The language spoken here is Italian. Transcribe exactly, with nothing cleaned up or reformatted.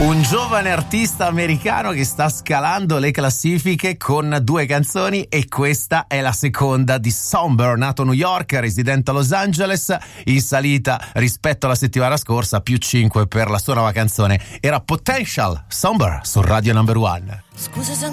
Un giovane artista americano che sta scalando le classifiche con due canzoni, e questa è la seconda di Somber, nato a New York, residente a Los Angeles, in salita rispetto alla settimana scorsa, più cinque per la sua nuova canzone. Era Potential, Somber su Radio Number One. Scusa se